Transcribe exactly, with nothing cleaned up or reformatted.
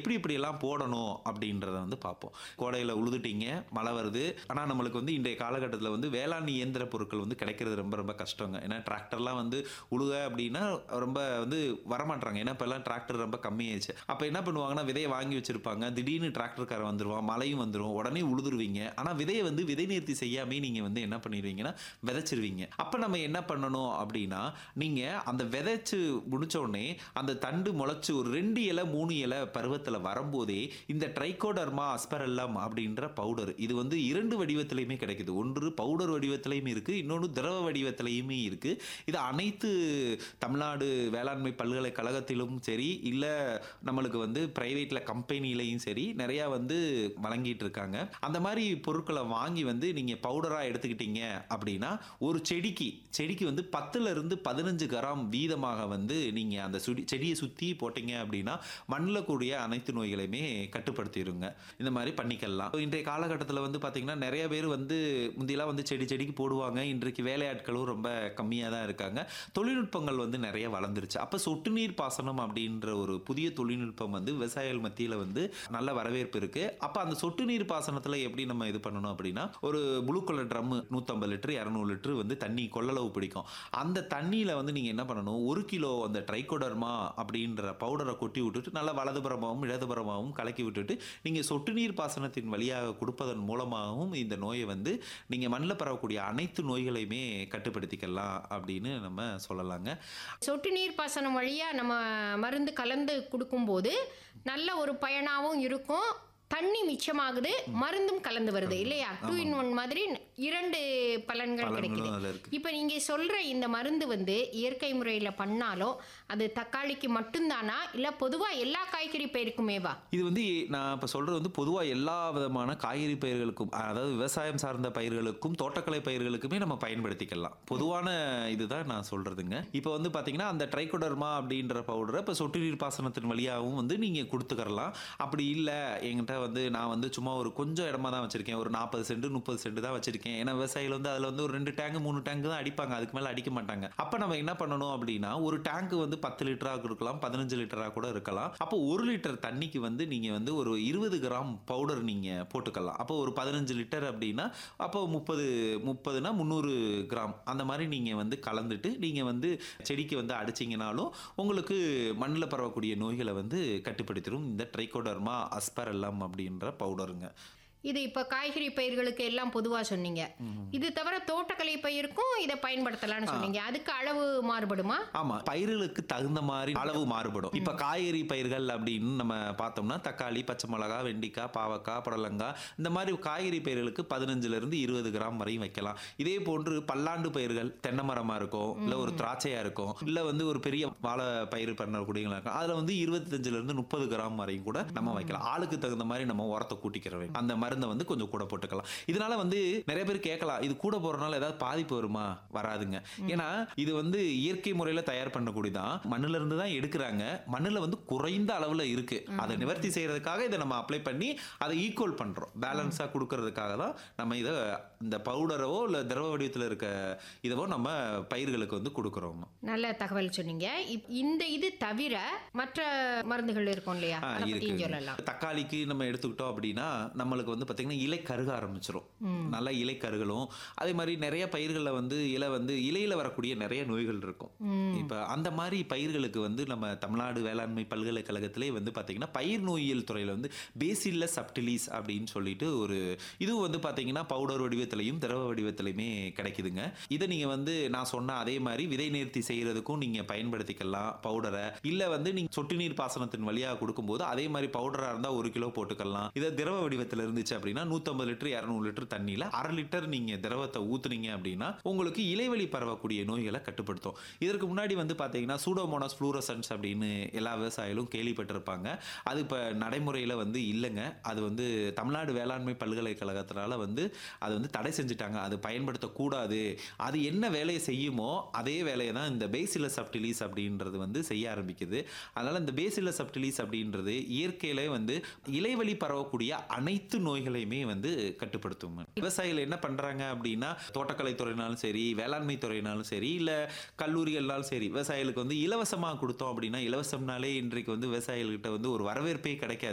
எப்படி இப்படியெல்லாம் போடணும் அப்படின்றத வந்து பார்ப்போம். கோடையில உழுதுட்டீங்க, மழை வருது. ஆனா நம்மளுக்கு வந்து இன்றைய காலகட்டத்தில வந்து வேளாண் இயந்திர பொருட்கள் வந்து கிடைக்கிறது ரொம்ப ரொம்ப கஷ்டங்க. ஏன்னா டிராக்டர்லாம் வந்து உழுக அப்படின்னா ரொம்ப வந்து வரமாட்றாங்க. ஏன்னா இப்பல்லாம் டிராக்டர் ரொம்ப கம்மியாயிருச்சு. அப்ப என்ன பண்ணுவாங்கன்னா, விதைய வாங்கி வச்சிருப்பாங்க. திடீர்னு டிராக்டர்காரன் வந்துருவான். மழையும் வந்துரும். உடனே உழுதுருவீங்க. ஆனா விதைய வந்து விதை நேர்த்தி செய்யாமயே நீங்க வந்து என்ன பண்ணிருவீங்கன்னா, விதைச்சிருவீங்க. அப்ப நம்ம என்ன பண்ணணும் அப்படின்னா, நீங்க அந்த விதைச்சு முடிச்ச உடனே அந்த தண்டு முளைச்சு ஒரு ரெண்டு இலை, மூணு இலை பருவத்தில வரும்போதே இந்த ட்ரைகோடர்மா அஸ்பெரல்லம் அப்படின்ற பவுடர் இது வந்து இரண்டு வடிவத்திலயுமே கிடைக்குது. ஒன்று பவுடர் வடிவத்திலயும் இருக்கு. இன்னொன்னு திரவ வடிவத்திலயுமே இருக்கு. இது அனைத்து தமிழ்நாடு வேளாண்மை பல்கலைக்கழகத்திலும் சரி, இல்ல நம்மளுக்கு வந்து பிரைவேட்ல கம்பெனிலயும் சரி, நெறைய வந்து வழங்கிட்டு இருக்காங்க. அந்த மாரி பொருட்கள வாங்கி வந்து நீங்க பவுடரா எடுத்துக்கிட்டீங்க அப்படின்னா, ஒரு செடிக்கு செடிக்கு வந்து பத்துல இருந்து பதினைந்து கிராம் வீதமாக வந்து நீங்க அந்த சுடி செடிய சுத்தி போட்டீங்க அப்படின்னா, மண்ல கூடிய அனைத்து நோய்களையுமே கட்டுப்படுத்திருங்க. இந்த மாரி பண்ணிக்கலாம். இன்றைய காலகட்டத்தில வந்து பார்த்தீங்கன்னா, நெறைய பேர் வந்து முந்தியெல்லாம் வந்து செடி செடிக்கு போடுவாங்க. இன்றைக்கு வேலையாட்களும் ரொம்ப கம்மியா தான் இருக்காங்க. தொழில்நுட்பங்கள் வந்து நெறைய வளர்ந்துருச்சு. அப்ப சொட்டு நீர் பாசனம் அப்படின்ற ஒரு புதிய தொழில்நுட்பம் வந்து விவசாயிகள் மத்தியில வந்து நல்ல வரவேற்பு இருக்கு. அப்ப அந்த சொட்டு நீர் பாசனத்தில எப்படி நம்ம இது பண்ணணும் அப்படின்னா, ஒரு ப்ளூ கலர் ட்ரம் நூற்று ஐம்பது லிட்டர், இருநூறு லிட்டர் வந்து தண்ணி கொள்ளளவு பிடிக்கும். அந்த தண்ணீல வந்து நீங்க என்ன பண்ணணும், ஒரு கிலோ அந்த ட்ரைகோடர்மா அப்படின்ற பவுடர கொட்டி விட்டுட்டு, நல்லா வலதுபுறமாவும், இடதுபுறமாவும் கலக்கி விட்டுட்டு, நீங்க சொட்டு நீர் பாசனத்தின் வழியாக குடுப்பதன் மூலமாகவும் இந்த நோய வந்து நீங்க மண்ல பரவக்கூடிய அனைத்து நோய்களையுமே கட்டுப்படுத்திக்கலாம் அப்படின்னு நம்ம சொல்லலாங்க. சொட்டு நீர் பாசனம் வழியா நம்ம மருந்து கலந்து குடுக்கும்போது, நல்ல ஒரு பயனாவும் இருக்கும். தண்ணி மிச்சமாகுது, மருந்தும் கலந்து வருது இல்லையா? டூ இன் ஆமாங்க. ஒன் மாதிரி இரண்டு பலன்கள் கிடைக்குது. பலன்களும் அதுல இருக்கு. இப்ப நீங்க சொல்ற இந்த மருந்து வந்து இயற்கை முறையில பண்ணாலும், அது தக்காளிக்கு மட்டும் தானா? இல்ல பொதுவா எல்லா காய்கறி பயிருக்குமேவா? இது வந்து நான் இப்ப சொல்றது வந்து பொதுவா எல்லா விதமான காய்கறி பயிர்களுக்கும், அதாவது விவசாயம் சார்ந்த பயிர்களுக்கும், தோட்டக்கலை பயிர்களுக்குமே நம்ம பயன்படுத்திக்கலாம். பொதுவான இதுதான் நான் சொல்றதுங்க. இப்ப வந்து பார்த்தீங்கன்னா, அந்த ட்ரைகோடர்மா அப்படின்ற பவுடர இப்ப சொட்டு நீர் பாசனத்தின் வழியாவும் வந்து நீங்க குடுத்துக்கிறலாம். அப்படி இல்ல என்கிட்ட வந்து நான் வந்து சும்மா ஒரு கொஞ்சம் இடமா தான் வச்சிருக்கேன். ஒரு நாற்பது சென்ட், முப்பது சென்ட் தான் வச்சிருக்கேன். ஏன்னா விவசாயிகள் வந்து அதுல வந்து ஒரு ரெண்டு டேங்க், மூணு டேங்க் தான் அடிப்பாங்க. அதுக்கு மேல அடிக்க மாட்டாங்க. அப்ப நம்ம என்ன பண்ணணும் அப்படின்னா, ஒரு டேங்க் வந்து பத்து லிட்டரா இருக்கலாம், பதினைந்து லிட்டரா கூட இருக்கலாம். அப்போ ஒரு லிட்டர் தண்ணிக்கு வந்து நீங்க வந்து ஒரு இருபது கிராம் பவுடர் நீங்க போட்டுக்கலாம். அப்போ ஒரு பதினைந்து லிட்டர் அப்படின்னா, அப்போ முப்பது முப்பதுனா முந்நூறு கிராம் அந்த மாரி நீங்க வந்து கலந்துட்டு, நீங்க வந்து செடிக்கு வந்து அடிச்சீங்கனாலும், உங்களுக்கு மண்ல பரவக்கூடிய நோய்கள வந்து கட்டுப்படுத்திரும். இந்த ட்ரைகோடர்மா அஸ்பெரல்லம் அப்படின்ற பவுடருங்க. இது இப்ப காய்கறி பயிர்களுக்கு எல்லாம் பொதுவா சொன்னீங்க. இது தவிர தோட்டக்கலை பயிருக்கும் இத பயன்படுத்தலாம்னு ஆ. சொன்னீங்க. அதுக்கு அளவு மாறுபடுமா? ஆமா. பயிர்களுக்கு தகுந்த மாரி அளவு மாறுபடும். இப்ப காய்கறி பயிர்கள் அப்படின்னு நம்ம பார்த்தோம்னா, தக்காளி, பச்சை மிளகா, வெண்டிக்காய், பாவக்காய், புடலங்காய் இந்த மாரி காய்கறி பயிர்களுக்கு பதினைந்துல இருந்து இருபது கிராம் வரையும் வைக்கலாம். இதே போன்று பல்லாண்டு பயிர்கள், தென்னை மரமா இருக்கும், இல்ல ஒரு திராட்சையா இருக்கும், இல்ல வந்து ஒரு பெரிய வாழை பயிர் பண்ணக்கூடியவங்களா இருக்கும். அதுல வந்து இருபத்தைந்துல இருந்து முப்பது கிராம் வரையும் கூட நம்ம வைக்கலாம். ஆளுக்கு தகுந்த மாரி நம்ம உரத்த கூட்டிக்கிற வேண்டும். அந்த மருந்த வந்து கொஞ்சம் கூட போட்டுக்கலாம். இதனால வந்து நிறைய பேர் கேட்கலாம், இது கூட போடுறதுனால ஏதாவது பாதிப்பு வருமா? வராதுங்க. ஏன்னா இது வந்து இயற்கை முறையில தயார் பண்ணக்கூடியதான். மண்ணுல இருந்து தான் எடுக்குறாங்க. மண்ணுல வந்து குறைந்த அளவுல இருக்கு. அதை நிவர்த்தி செய்யறதுக்காக இதை நம்ம அப்ளை பண்ணி அதை ஈக்குவல் பண்றோம். பேலன்ஸா கொடுக்கறதுக்காக தான் நம்ம இதை இந்த பவுடரவோ இல்ல திரவ வடிவத்தில் இருக்க இதவோ நம்ம பயிர்களுக்கு வந்து கொடுக்குறோம். நல்ல தகவல் சொன்னீங்க. இப்- இந்த இது தவிர மற்ற மருந்துகள் இருக்கும் இல்லையா? ஆ, அத பத்தியும் இருக்கு. சொல்லலாம். தக்காளிக்கு நம்ம எடுத்துக்கிட்டோம் அப்படின்னா நம்மளுக்கு வந்து பாத்தீங்கன்னா இலை கருக ஆரம்பிச்சிரும். நல்லா இலை கருகளும் அதே மாதிரி நிறைய பயிர்கள்ல வந்து இலை வந்து இலையில வரக்கூடிய நிறைய நோய்கள் இருக்கும். இப்ப அந்த மாதிரி பயிர்களுக்கு வந்து நம்ம தமிழ்நாடு வேளாண்மை பல்கலைக்கழகத்திலே வந்து பாத்தீங்கன்னா பயிர் நோயியல் துறையில வந்து பேசில்லஸ் சப்டிலிஸ் அப்படின்னு சொல்லிட்டு ஒரு இது வந்து பாத்தீங்கன்னா பவுடர் வடிவத்திலையும் திரவ வடிவத்திலையுமே கிடைக்குதுங்க. இதை நீங்க வந்து நான் சொன்ன அதே மாதிரி விதை நேர்த்தி செய்யறதுக்கும் நீங்க பயன்படுத்திக்கலாம் பவுடரை. இல்ல வந்து நீங்க சொட்டு நீர் பாசனத்தின் வழியாக கொடுக்கும்போது அதே மாதிரி பவுடரா இருந்தா ஒரு கிலோ போட்டுக்கலாம். இதை திரவ வடிவத்தில் இருந்துச்சு அப்படின்னா நூத்தி ஐம்பது லிட்டர், இருநூறு லிட்டர் தண்ணியில அரை லிட்டர் நீங்க திரவத்தை ஊத்துனீங்க அப்படின்னா உங்களுக்கு இலைவழி பரவக்கூடிய நோய்களை கட்டுப்படுத்தும். இதற்கு முன்னாடி வந்து பாத்தீங்கன்னா சூடோமோனாஸ் ஃப்ளூரசன்ஸ் அப்படின்னு எல்லா விவசாயிகளும் கேள்விப்பட்டிருப்பாங்க. அது இப்ப நடைமுறையில வந்து இல்லைங்க. அது வந்து தமிழ்நாடு வேளாண்மை பல்கலைக்கழகத்தினால வந்து அது வந்து தடை செஞ்சுட்டாங்க. அது பயன்படுத்தக்கூடாது. அது என்ன வேலையை செய்யுமோ அதே வேலையை தான் இந்த பேசில்லஸ் சப்டிலிஸ் அப்படின்றது வந்து செய்ய ஆரம்பிக்குது. அதனால இந்த பேசில்லஸ் சப்டிலிஸ் அப்படின்றது இயற்கையிலே வந்து இலைவழி பரவக்கூடிய அனைத்து நோய்களையுமே வந்து கட்டுப்படுத்தும். விவசாயிகள் என்ன பண்றாங்க அப்படின்னா தோட்டக்கலை துறையினாலும் சரி, வேளாண்மை துறையினாலும் சரி, இல்ல கல்லூரிகள்னாலும் சரி, விவசாயிகளுக்கு வந்து இலவசமா கொடுத்தோம் அப்படின்னா இலவசம்னாலே இன்றைக்கு வந்து விவசாயிகள்கிட்ட வந்து ஒரு வரவேற்பே கிடைக்காது.